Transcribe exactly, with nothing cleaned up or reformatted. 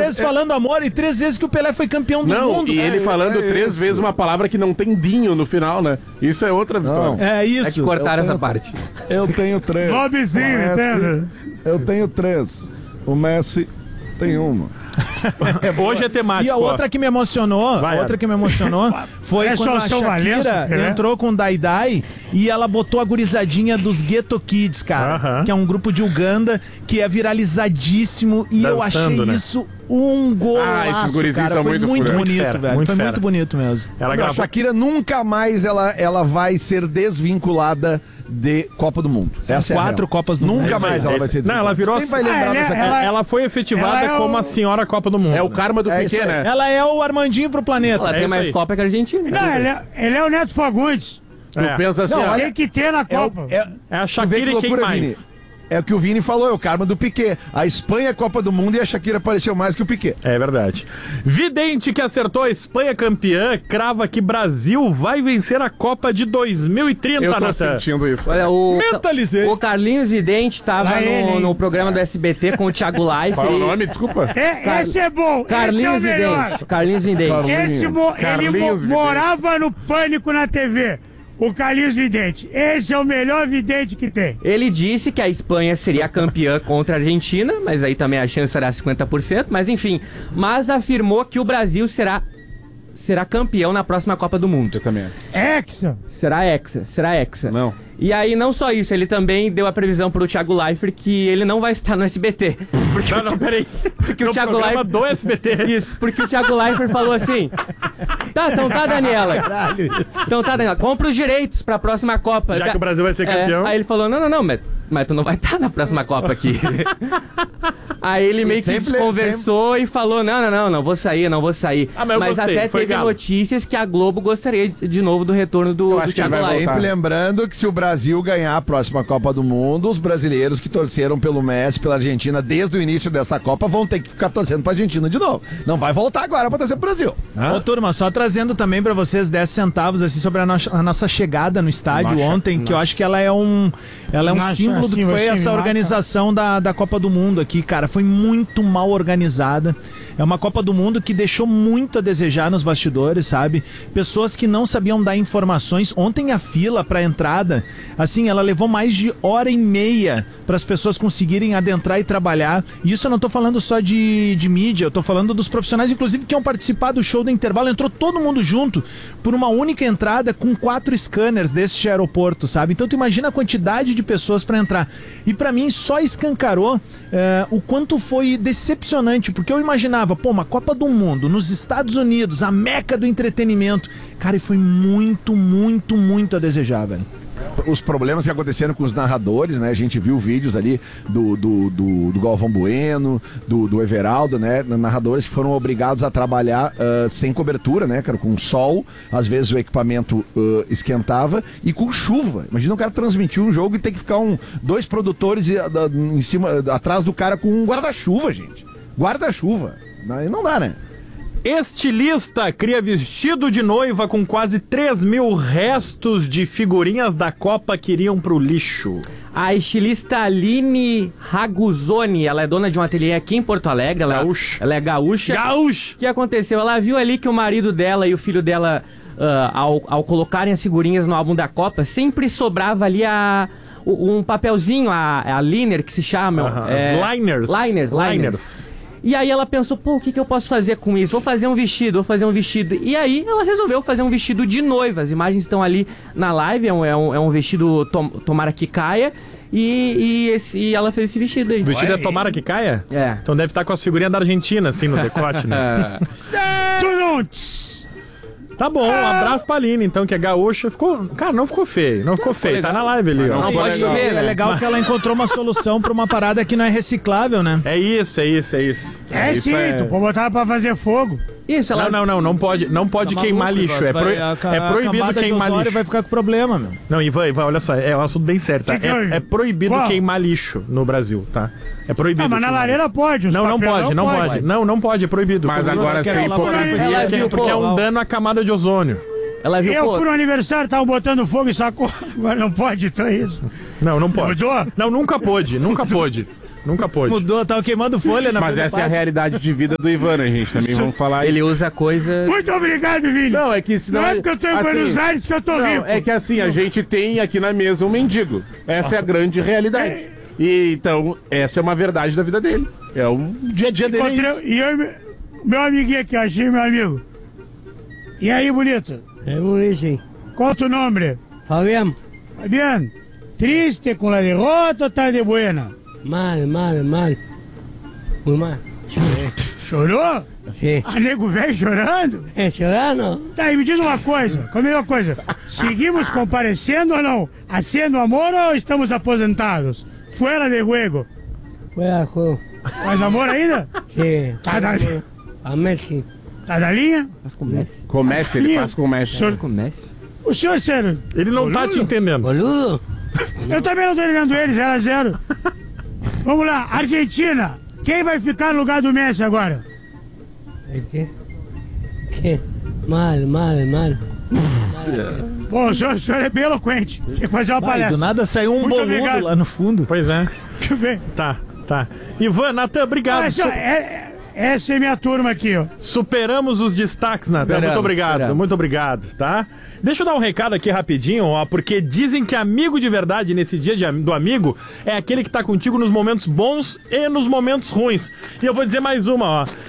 vezes falando amor e três vezes que o Pelé foi campeão do não, mundo. E ele é, falando é três isso. vezes uma palavra que não tem dinho no final, né? Isso é outra vitória. Não. É isso. É que cortaram tenho, essa parte. Eu tenho três. Nobezinho, entende? Eu tenho três. O Messi tem uma. Hoje é temático. E a outra que me emocionou, Vai, a outra que me emocionou foi É quando a só São Shakira Valenço, né? entrou com o Dai e ela botou a gurizadinha dos Ghetto Kids, cara, Aham. que é um grupo de Uganda que é viralizadíssimo e eu achei Dançando, né? isso um golaço, Ah, esses gurizinhos cara. são Foi muito muito fura. bonito, Muito fera, velho. muito Foi fera. muito bonito mesmo. Ela Não, a gravou. Shakira nunca mais ela, ela vai ser desvinculada de Copa do Mundo. São Essa é a quatro real. Copas do Nunca Mundo. mais ela vai ser Não, ela virou. Sempre vai lembrar Ah, da ela é- Shakira. Ela, ela- foi efetivada ela é como o- a senhora Copa do Mundo. É o né? karma do É Piquet, isso aí. né? Ela é o Armandinho pro planeta. Ela É tem isso mais aí. Copa que a Argentina. Não, ele é, ele é o Neto Fagundes. Tu É. pensa assim, Não, ó, olha- Tem que ter na É, o- Copa. é, É a tu vê Shakira que e quem loucura, mais? Vini. É o que o Vini falou, é o karma do Piquet. A Espanha é Copa do Mundo e a Shakira apareceu mais que o Piquet. É verdade. Vidente que acertou a Espanha campeã, crava que Brasil vai vencer a Copa de dois mil e trinta, eu tô Natan. sentindo isso. Olha, o, Mentalizei. o Carlinhos Vidente tava Lá ele, no, hein? no programa do S B T com o Thiago Leifert. Qual é o e- nome? Desculpa. É, Car- esse é bom, esse é o Carlinhos melhor. Vidente. Carlinhos Vidente. Esse mo- ele Carlinhos mo- Vidente. morava no Pânico na T V. O Carlinhos Vidente. Esse é o melhor vidente que tem. Ele disse que a Espanha seria campeã contra a Argentina, mas aí também a chance será cinquenta por cento, mas enfim. Mas afirmou que o Brasil será, será campeão na próxima Copa do Mundo. Eu também. Hexa. Será hexa, será hexa. Não. E aí, não só isso, ele também deu a previsão pro Thiago Leifert que ele não vai estar no S B T. Porque Não, não, peraí. Porque o No Thiago programa Leifert... do S B T. Isso, porque o Thiago Leifert falou assim: Tá, então tá, Daniela. Caralho, isso. Então tá, Daniela, compra os direitos pra próxima Copa. Já que o Brasil vai ser É, campeão. aí ele falou: Não, não, não, mas, mas tu não vai estar na próxima Copa aqui. Aí ele meio que sempre- desconversou e falou: Não, não, não, não vou sair, não vou sair. Ah, mas eu gostei, até foi teve galo. notícias que a Globo gostaria de, de novo do retorno do, do acho que ele Thiago vai Leifert. voltar. Sempre lembrando que se o Brasil ganhar a próxima Copa do Mundo, os brasileiros que torceram pelo Messi, pela Argentina desde o início dessa Copa vão ter que ficar torcendo pra Argentina de novo. Não vai voltar agora pra torcer pro Brasil. Ô, turma, só trazendo também pra vocês dez centavos assim sobre a, no a nossa chegada no estádio Nossa, ontem, que eu acho que ela é um ela é um Nossa, símbolo do assim, que foi você essa me organização da, da Copa do Mundo aqui, cara. Foi muito mal organizada. É uma Copa do Mundo que deixou muito a desejar nos bastidores, sabe? Pessoas que não sabiam dar informações. Ontem a fila pra entrada, assim, ela levou mais de hora e meia para as pessoas conseguirem adentrar e trabalhar. E isso eu não tô falando só de, de mídia, eu tô falando dos profissionais, inclusive, que iam participar do show do intervalo. Entrou todo mundo junto por uma única entrada com quatro scanners deste aeroporto, sabe? Então tu imagina a quantidade de pessoas para entrar. E para mim só escancarou é, o quanto foi decepcionante, porque eu imaginava, pô, uma Copa do Mundo nos Estados Unidos, a meca do entretenimento. Cara, e foi muito, muito, muito a desejar, velho. Os problemas que aconteceram com os narradores, né? A gente viu vídeos ali do, do, do, do Galvão Bueno, do, do Everaldo, né? Narradores que foram obrigados a trabalhar uh, sem cobertura, né, cara? Com sol, às vezes o equipamento uh, esquentava e com chuva. Imagina o cara transmitir um jogo e ter que ficar um, dois produtores em cima, atrás do cara com um guarda-chuva, gente. Guarda-chuva. Aí não dá, né? Estilista cria vestido de noiva com quase três mil restos de figurinhas da Copa que iriam pro lixo. A estilista Aline Raguzoni, ela é dona de um ateliê aqui em Porto Alegre. Ela, Gaúcha. ela é gaúcha. Gaúcho! O que aconteceu? Ela viu ali que o marido dela e o filho dela, ah, ao, ao colocarem as figurinhas no álbum da Copa, sempre sobrava ali a, o- um papelzinho, a, a liner que se chama. Aham, é, as liners. Liners, liners. Liners. E aí ela pensou, pô, o que, que eu posso fazer com isso? Vou fazer um vestido, vou fazer um vestido. E aí ela resolveu fazer um vestido de noiva. As imagens estão ali na live, é um, é um, é um vestido tom, tomara que caia. E, e, esse- e ela fez esse vestido aí. O vestido é tomara que caia? É. Então deve estar com as figurinhas da Argentina, assim, no decote, né? Tununts. Tá bom, um abraço pra Aline, então, que é gaúcha. Ficou... Cara, não ficou feio, não ficou feio. Tá na live ali, ó. Não pode E chover, é né? legal que ela encontrou uma solução pra uma parada que não é reciclável, né? É isso, é isso, é isso. É isso sim, tu pode botar pra fazer fogo. Isso, ela... Não, não, não, não pode, não pode Tá queimar maluco, lixo. É, vai- pro- a ca- é a proibido camada de queimar ozônio lixo. vai ficar com problema, meu. Não, Ivan, Ivan, olha só, é um assunto bem sério, tá? Que que eu- É, é proibido Qual? queimar lixo no Brasil, tá? É proibido. Ah, mas na queimar lareira lixo. pode. os Não, não papelão pode, não pode. Não, não pode, é proibido. Mas Porque- agora quer sem colaborar hipocrisia. Ela Porque, viu, porque é pô, um dano à camada de ozônio. Ela viu, Eu pô... fui no aniversário, estavam botando fogo e sacou. Agora não pode, então é isso. Não, não pode. Mudou? Não, nunca pôde, nunca pôde. Nunca pôde. Mudou, tava queimando folha na Mas primeira essa é a parte. realidade de vida do Ivan, né, gente? Também vamos falar Ele isso. usa coisas... Muito obrigado, Vini. Não, é que senão... Não é porque eu tô em assim, Buenos Aires que eu tô não, rico. é que assim, a gente tem aqui na mesa um mendigo. Essa é a grande realidade. E então, essa é uma verdade da vida dele. É o dia a dia dele. É isso. Encontrei- E eu, meu amiguinho aqui, achei meu amigo. E aí, bonito? É bonito. Qual o teu nome? Fabián, Fabiano, triste com a derrota ou tá de buena? mal, mal, mal. Muy mal. Chorou? Sí. A nego velho chorando? ¿Es ciudadano? Tá, e me diz uma coisa, comigo uma coisa. Seguimos comparecendo ou não? Haciendo amor ou estamos aposentados? Fuera de juego. Fuera de juego. Faz amor ainda? Sí. Tá na, A Messi. tá na linha? Faz com Messi. Comece, ele faz comece. Faz com Messi. O senhor, sério? Ele não tá te entendendo. Boludo. Eu também não tô ligando ele, zero a zero. Vamos lá, Argentina. Quem vai ficar no lugar do Messi agora? ¿El qué? ¿Qué? Mal, mal, mal. Bom, o senhor, o senhor é bem eloquente. Tem que fazer uma Vai, palestra. do nada saiu um Muito boludo obrigado. lá no fundo. Pois é. Deixa eu ver. Tá, tá. Ivan, Natan, obrigado. Olha só, Su- é- é- essa é minha turma aqui, ó. Superamos os destaques, Natan. Superamos, Muito obrigado, superamos. muito obrigado, tá? Deixa eu dar um recado aqui rapidinho, ó, porque dizem que amigo de verdade nesse dia de am- do amigo é aquele que tá contigo nos momentos bons e nos momentos ruins. E eu vou dizer mais uma, ó.